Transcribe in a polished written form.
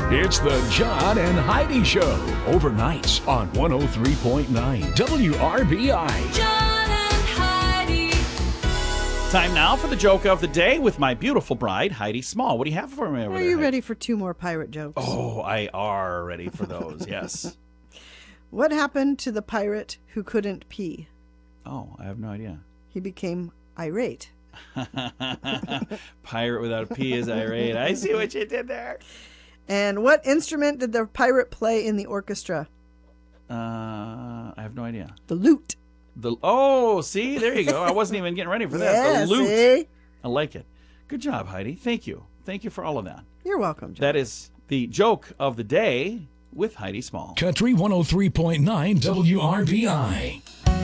It's the John and Heidi Show, overnights on 103.9 WRBI. John and Heidi. Time now for the joke of the day with my beautiful bride, Heidi Small. What do you have for me over Are there? you Heidi? ready for two more pirate jokes? Oh, I are ready for those, yes. What happened to the pirate who couldn't pee? Oh, I have no idea. He became irate. Pirate without a P is irate. I see what you did there. And what instrument did the pirate play in the orchestra? I have no idea. The lute. See, there you go. I wasn't even getting ready for that. Yeah, The lute. see? I like it. Good job, Heidi. Thank you. Thank you for all of that. You're welcome, John. That is the joke of the day with Heidi Small. Country 103.9 WRBI.